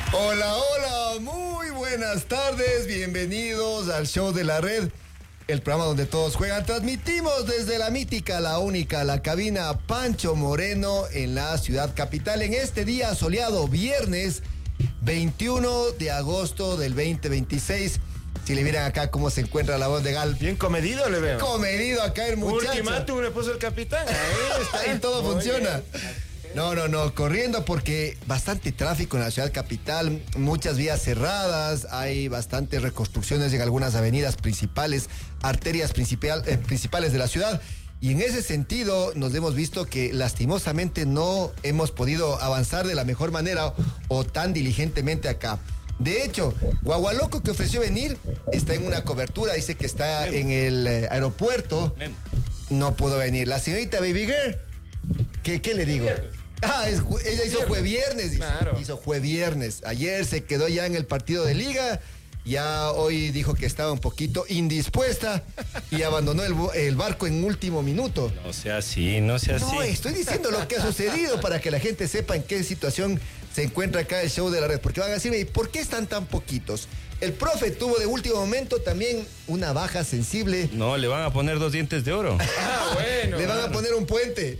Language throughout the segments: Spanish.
Hola, hola, muy buenas tardes, bienvenidos al show de la red, el programa donde todos juegan. Transmitimos desde la mítica, la única, la cabina Pancho Moreno en la ciudad capital en este día soleado, viernes 21 de agosto del 2026. Si le miran acá cómo se encuentra la voz de Gal. Bien comedido le veo. Comedido acá el muchacho. Ultimátum le puso el capitán. Ahí está. Y todo funciona. No, corriendo porque bastante tráfico en la ciudad capital, muchas vías cerradas, hay bastantes reconstrucciones en algunas avenidas principales, arterias principales de la ciudad. Y en ese sentido nos hemos visto que lastimosamente no hemos podido avanzar de la mejor manera o tan diligentemente acá. De hecho, Guagualoco, que ofreció venir, está en una cobertura, dice que está en el aeropuerto, no pudo venir. La señorita Baby Girl, ¿qué le digo? Ella hizo jueviernes. Claro. Hizo jueviernes. Ayer se quedó ya en el partido de liga. Ya hoy dijo que estaba un poquito indispuesta y abandonó el barco en último minuto. No sea así, no sea así. No, estoy diciendo lo que ha sucedido para que la gente sepa en qué situación se encuentra acá el show de la red. Porque van a decirme, ¿por qué están tan poquitos? El profe tuvo de último momento también una baja sensible. No, le van a poner 2 dientes de oro. Bueno. Le van a poner un puente.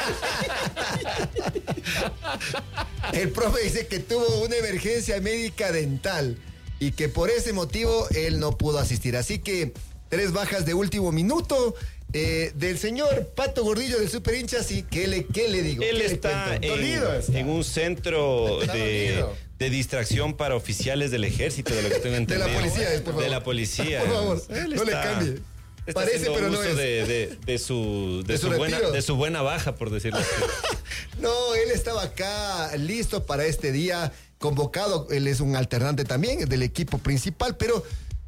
El profe dice que tuvo una emergencia médica dental y que por ese motivo él no pudo asistir. Así que 3 bajas de último minuto del señor Pato Gordillo del Super Hinchas. ¿Y qué le digo? Él está en un centro de distracción para oficiales del ejército, de lo que tengo entendido. De la policía, por favor. De la policía. Por favor, no le cambie. Parece, pero no es. De su buena baja, por decirlo así. No, él estaba acá listo para este día, convocado. Él es un alternante también del equipo principal, pero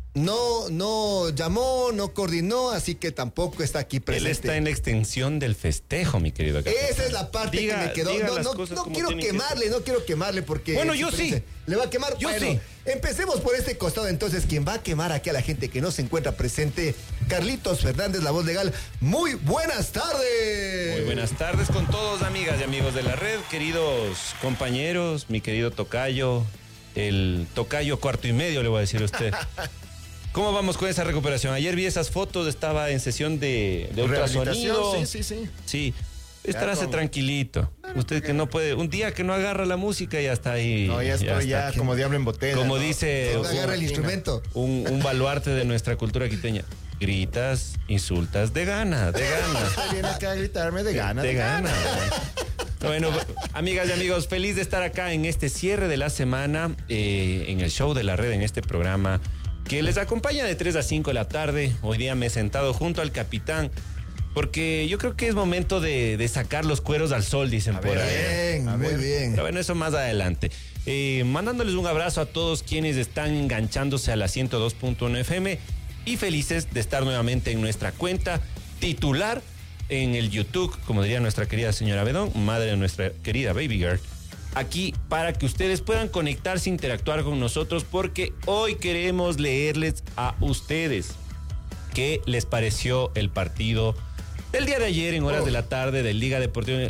no llamó, no coordinó, así que tampoco está aquí presente. Él está en la extensión del festejo, mi querido capitán. Esa es la parte que me quedó. No quiero quemarle porque... Bueno, yo sí. ¿Le va a quemar? Yo bueno, sí. Empecemos por este costado. Entonces, quien va a quemar aquí a la gente que no se encuentra presente, Carlitos Fernández, la voz legal. Muy buenas tardes. Muy buenas tardes con todos, amigas y amigos de la red, queridos compañeros, mi querido tocayo, el tocayo 4.5, le voy a decir a usted. ¿Cómo vamos con esa recuperación? Ayer vi esas fotos, estaba en sesión de ultrasonido. Sí. Sí, estarse tranquilito. Usted que no puede, un día que no agarra la música ya está ahí. No, ya estoy ya como diablo en botella. Como ¿no? dice No agarra el instrumento. un baluarte de nuestra cultura quiteña. Gritas, insultas, de gana. Viene acá a gritarme de gana. De gana. Bueno, amigas y amigos, feliz de estar acá en este cierre de la semana, en el show de la red, en este programa que les acompaña de 3 a 5 de la tarde. Hoy día me he sentado junto al capitán, porque yo creo que es momento de sacar los cueros al sol, dicen por ahí. Bien, muy bien. Pero bueno, eso más adelante. Mandándoles un abrazo a todos quienes están enganchándose a la 102.1 FM y felices de estar nuevamente en nuestra cuenta titular en el YouTube, como diría nuestra querida señora Bedón, madre de nuestra querida Baby Girl. Aquí para que ustedes puedan conectarse, interactuar con nosotros, porque hoy queremos leerles a ustedes qué les pareció el partido del día de ayer en horas de la tarde del Liga Deportiva.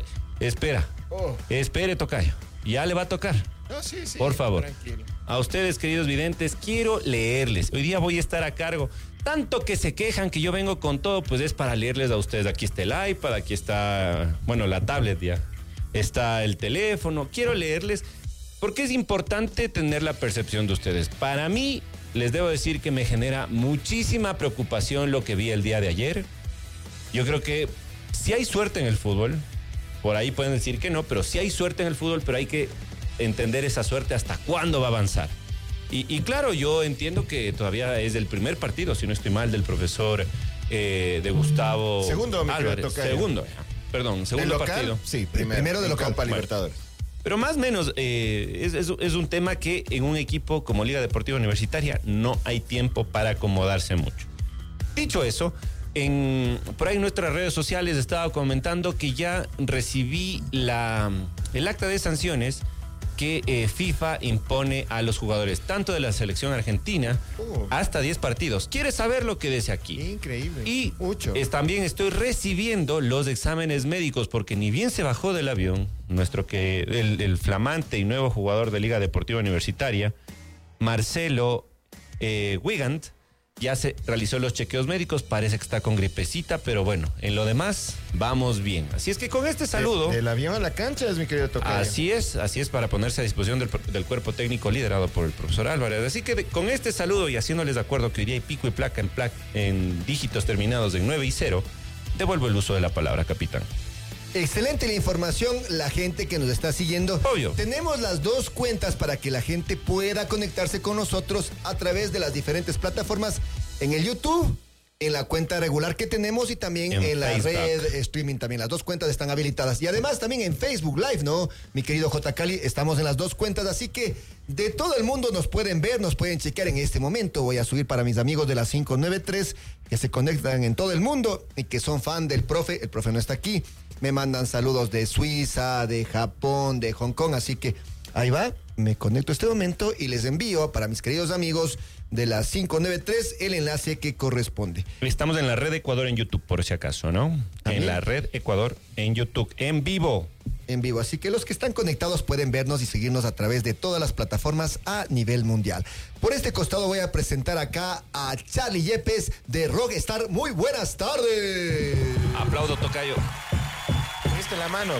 Espere, tocayo, ya le va a tocar. No, sí, por favor. Tranquilo. A ustedes, queridos videntes, quiero leerles. Hoy día voy a estar a cargo. Tanto que se quejan que yo vengo con todo, pues es para leerles a ustedes. Aquí está el iPad, aquí está, bueno, la tablet ya. Está el teléfono. Quiero leerles porque es importante tener la percepción de ustedes. Para mí, les debo decir que me genera muchísima preocupación lo que vi el día de ayer. Yo creo que si hay suerte en el fútbol, por ahí pueden decir que no, pero si hay suerte en el fútbol, pero hay que entender esa suerte hasta cuándo va a avanzar. Y claro, yo entiendo que todavía es el primer partido, si no estoy mal, del profesor de Gustavo Segundo, Álvarez. Segundo local, partido. Sí, primero de local para Libertadores. Pero más o menos es un tema que en un equipo como Liga Deportiva Universitaria no hay tiempo para acomodarse mucho. Dicho eso, por ahí en nuestras redes sociales estaba comentando que ya recibí el acta de sanciones que FIFA impone a los jugadores, tanto de la selección argentina, hasta 10 partidos. ¿Quieres saber lo que dice aquí? Increíble. Y mucho. También estoy recibiendo los exámenes médicos, porque ni bien se bajó del avión, el flamante y nuevo jugador de Liga Deportiva Universitaria, Marcelo Wigand, ya se realizó los chequeos médicos, parece que está con gripecita, pero bueno, en lo demás vamos bien. Así es que con este saludo... Del avión a la cancha es mi querido tocayo. Así es, para ponerse a disposición del cuerpo técnico liderado por el profesor Álvarez. Así que con este saludo y haciéndoles de acuerdo que hoy día hay pico y placa en dígitos terminados en 9 y 0, devuelvo el uso de la palabra, capitán. Excelente la información, la gente que nos está siguiendo. Obvio. Tenemos las dos cuentas para que la gente pueda conectarse con nosotros a través de las diferentes plataformas, en el YouTube, en la cuenta regular que tenemos y también en la red streaming también. Las dos cuentas están habilitadas. Y además también en Facebook Live, ¿no? Mi querido J. Cali, estamos en las dos cuentas, así que de todo el mundo nos pueden ver, nos pueden chequear en este momento. Voy a subir para mis amigos de la 593 que se conectan en todo el mundo y que son fan del profe. El profe no está aquí. Me mandan saludos de Suiza, de Japón, de Hong Kong, así que ahí va, me conecto este momento y les envío para mis queridos amigos de la 593 el enlace que corresponde. Estamos en la red Ecuador en YouTube, por si acaso, ¿no? En la red Ecuador en YouTube, en vivo. En vivo, así que los que están conectados pueden vernos y seguirnos a través de todas las plataformas a nivel mundial. Por este costado voy a presentar acá a Charlie Yepes de Rockstar. Muy buenas tardes. Aplaudo, tocayo. Viste la mano.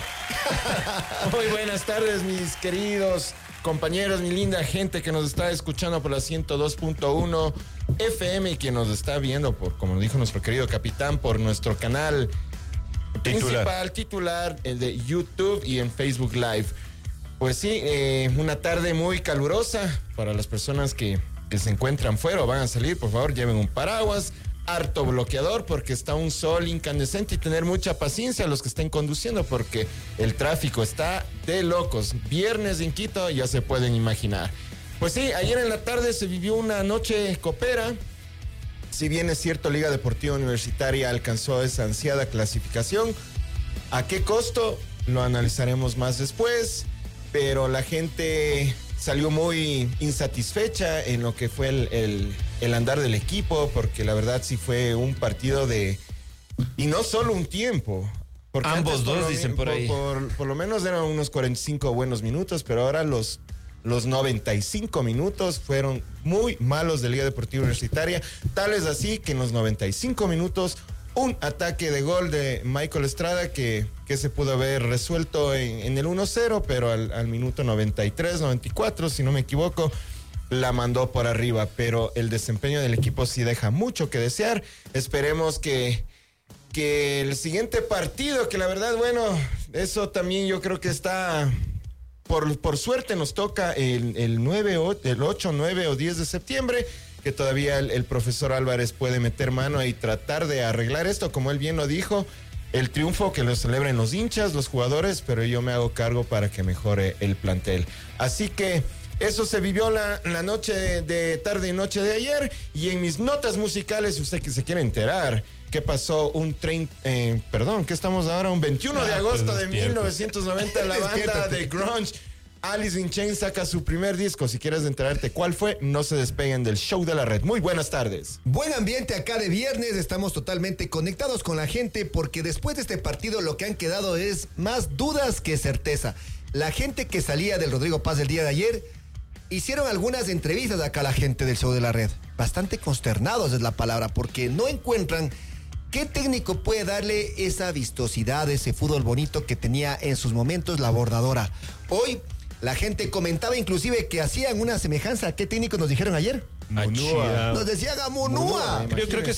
Muy buenas tardes, mis queridos compañeros, mi linda gente que nos está escuchando por la 102.1 FM y que nos está viendo por, como dijo nuestro querido capitán, por nuestro canal principal, titular, el de YouTube y en Facebook Live. Pues sí, una tarde muy calurosa para las personas que se encuentran fuera o van a salir. Por favor, lleven un paraguas, harto bloqueador porque está un sol incandescente y tener mucha paciencia a los que estén conduciendo porque el tráfico está de locos. Viernes en Quito, ya se pueden imaginar. Pues sí, ayer en la tarde se vivió una noche copera. Si bien es cierto, Liga Deportiva Universitaria alcanzó esa ansiada clasificación. ¿A qué costo? Lo analizaremos más después, pero la gente salió muy insatisfecha en lo que fue el andar del equipo, porque la verdad sí fue un partido y no solo un tiempo. Porque ambos dos dicen por ahí. Por lo menos eran unos 45 buenos minutos, pero ahora los 95 minutos fueron muy malos de Liga Deportiva Universitaria. Tal es así que en los 95 minutos un ataque de gol de Michael Estrada que se pudo haber resuelto en el 1-0, pero al minuto 93, 94, si no me equivoco, la mandó por arriba. Pero el desempeño del equipo sí deja mucho que desear. Esperemos que el siguiente partido, que la verdad, bueno, eso también yo creo que está... Por suerte nos toca el 8, 9 o 10 de septiembre, que todavía el profesor Álvarez puede meter mano y tratar de arreglar esto, como él bien lo dijo, el triunfo que lo celebren los hinchas, los jugadores, pero yo me hago cargo para que mejore el plantel. Así que eso se vivió la noche de tarde y noche de ayer, y en mis notas musicales, si usted que se quiere enterar qué pasó ¿qué estamos ahora? Un 21 de agosto de 1990, la banda de grunge Alice in Chains saca su primer disco. Si quieres enterarte cuál fue, no se despeguen del show de la red. Muy buenas tardes. Buen ambiente acá de viernes, estamos totalmente conectados con la gente porque después de este partido lo que han quedado es más dudas que certeza. La gente que salía del Rodrigo Paz el día de ayer hicieron algunas entrevistas acá a la gente del show de la red. Bastante consternados es la palabra porque no encuentran qué técnico puede darle esa vistosidad, ese fútbol bonito que tenía en sus momentos la Bordadora. Hoy la gente comentaba inclusive que hacían una semejanza. ¿Qué técnico nos dijeron ayer? Munúa. Nos decían a Munúa. Yo creo que